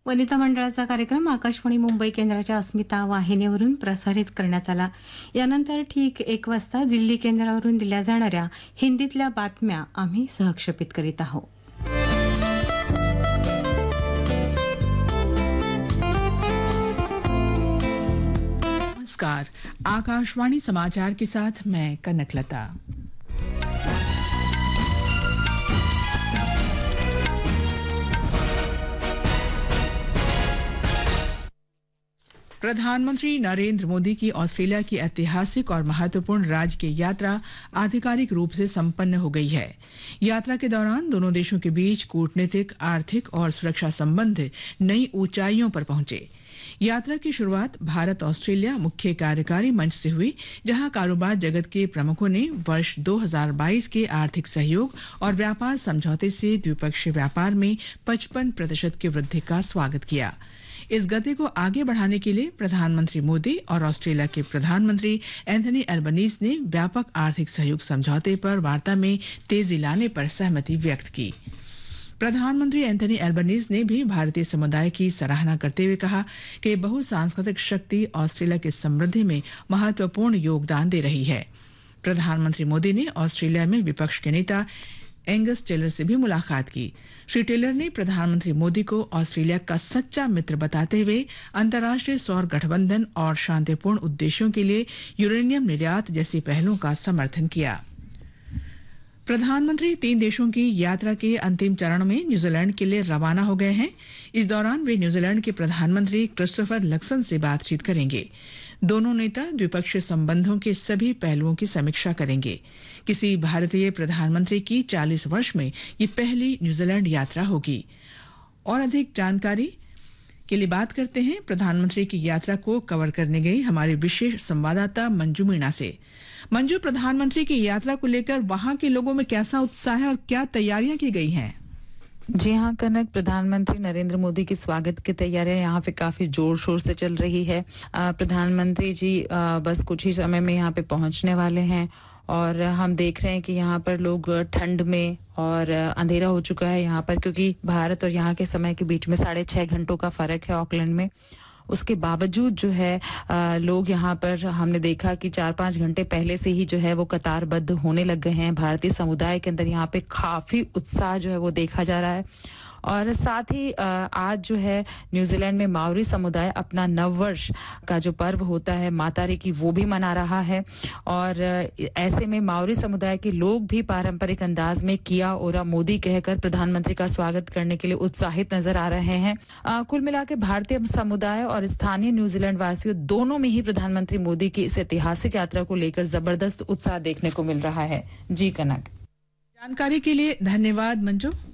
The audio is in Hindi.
वनिता मंडळाचा कार्यक्रम आकाशवाणी मुंबई केंद्राच्या अस्मिता वाहिनीवरून प्रसारित करण्यात आला. यानंतर ठीक 1 वाजता दिल्ली केंद्रावरून दिल्या जाणाऱ्या हिंदीतल्या बातम्या आम्ही सहक्षेपित करीत आहोत. नमस्कार, आकाशवाणी समाचार के साथ मैं कनकलता. प्रधानमंत्री नरेंद्र मोदी की ऑस्ट्रेलिया की ऐतिहासिक और महत्वपूर्ण राजकीय यात्रा आधिकारिक रूप से संपन्न हो गई है. यात्रा के दौरान दोनों देशों के बीच कूटनीतिक, आर्थिक और सुरक्षा संबंध नई ऊंचाइयों पर पहुंचे. यात्रा की शुरुआत भारत ऑस्ट्रेलिया मुख्य कार्यकारी मंच से हुई, जहां कारोबार जगत के प्रमुखों ने वर्ष 2022 के आर्थिक सहयोग और व्यापार समझौते से द्विपक्षीय व्यापार में 55% की वृद्धि का स्वागत किया. इस गति को आगे बढ़ाने के लिए प्रधानमंत्री मोदी और ऑस्ट्रेलिया के प्रधानमंत्री एंथनी एल्बनीज ने व्यापक आर्थिक सहयोग समझौते पर वार्ता में तेजी लाने पर सहमति व्यक्त की. प्रधानमंत्री एंथनी एल्बनीज ने भी भारतीय समुदाय की सराहना करते हुए कहा कि बहुसांस्कृतिक शक्ति ऑस्ट्रेलिया की समृद्धि में महत्वपूर्ण योगदान दे रही है. प्रधानमंत्री मोदी ने ऑस्ट्रेलिया में विपक्ष के नेता एंगस टेलर से भी मुलाकात की. श्री टेलर ने प्रधानमंत्री मोदी को ऑस्ट्रेलिया का सच्चा मित्र बताते हुए अंतर्राष्ट्रीय सौर गठबंधन और शांतिपूर्ण उद्देश्यों के लिए यूरेनियम निर्यात जैसी पहलों का समर्थन किया. प्रधानमंत्री 3 देशों की यात्रा के अंतिम चरण में न्यूजीलैंड के लिए रवाना हो गए हैं. इस दौरान वे न्यूजीलैंड के प्रधानमंत्री क्रिस्टोफर लक्सन से बातचीत करेंगे. दोनों नेता द्विपक्षीय संबंधों के सभी पहलुओं की समीक्षा करेंगे. किसी भारतीय प्रधानमंत्री की 40 वर्ष में ये पहली न्यूजीलैंड यात्रा होगी. और अधिक जानकारी के लिए बात करते हैं प्रधानमंत्री की यात्रा को कवर करने गई हमारे विशेष संवाददाता मंजू मीणा से. मंजू, प्रधानमंत्री की यात्रा को लेकर वहां के लोगों में कैसा उत्साह है और क्या तैयारियां की गई हैं? जी हाँ कनक, प्रधानमंत्री नरेंद्र मोदी के स्वागत की तैयारियां यहाँ पे काफी जोर शोर से चल रही है. प्रधानमंत्री जी बस कुछ ही समय में यहाँ पे पहुंचने वाले हैं और हम देख रहे हैं कि यहाँ पर लोग ठंड में और अंधेरा हो चुका है यहाँ पर, क्योंकि भारत और यहाँ के समय के बीच में 6.5 घंटों का फर्क है ऑकलैंड में. उसके बावजूद जो है लोग यहाँ पर हमने देखा कि 4-5 घंटे पहले से ही जो है वो कतारबद्ध होने लग गए हैं. भारतीय समुदाय के अंदर यहाँ पे काफी उत्साह जो है वो देखा जा रहा है. और साथ ही आज जो है न्यूजीलैंड में माओरी समुदाय अपना नववर्ष का जो पर्व होता है मातारी की, वो भी मना रहा है. और ऐसे में माओरी समुदाय के लोग भी पारंपरिक अंदाज में किया ओरा मोदी कहकर प्रधानमंत्री का स्वागत करने के लिए उत्साहित नजर आ रहे हैं. कुल मिला के भारतीय समुदाय और स्थानीय न्यूजीलैंड वासियों दोनों में ही प्रधानमंत्री मोदी की इस ऐतिहासिक यात्रा को लेकर जबरदस्त उत्साह देखने को मिल रहा है. जी कनक, जानकारी के लिए धन्यवाद मंजू.